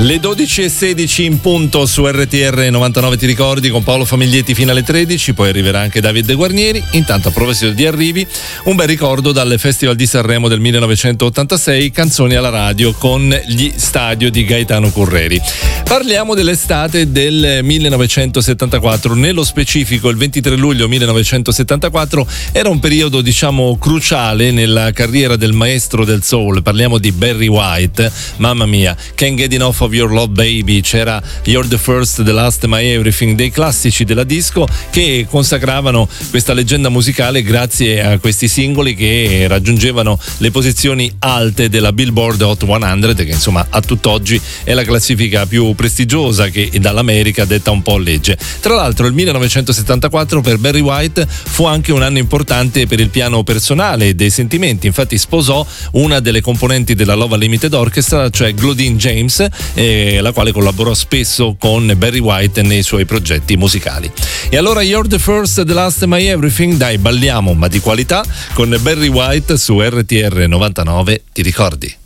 Le 12:16 in punto su RTR 99, ti ricordi, con Paolo Famiglietti fino alle 13, poi arriverà anche Davide Guarnieri. Intanto, a proposito di arrivi, un bel ricordo dal Festival di Sanremo del 1986, Canzoni alla radio con gli Stadio di Gaetano Curreri. Parliamo dell'estate del 1974, nello specifico il 23 luglio 1974 era un periodo diciamo cruciale nella carriera del maestro del soul. Parliamo di Barry White, mamma mia, Can't Get Enough of Your Love Baby, c'era You're the First, The Last, My Everything, dei classici della disco che consacravano questa leggenda musicale grazie a questi singoli che raggiungevano le posizioni alte della Billboard Hot 100, che insomma a tutt'oggi è la classifica più prestigiosa che dall'America detta un po' legge. Tra l'altro il 1974 per Barry White fu anche un anno importante per il piano personale e dei sentimenti, infatti sposò una delle componenti della Love Unlimited Orchestra, cioè Claudine James, la quale collaborò spesso con Barry White nei suoi progetti musicali. E allora You're the First, The Last, My Everything, dai, balliamo ma di qualità con Barry White su RTR 99, ti ricordi?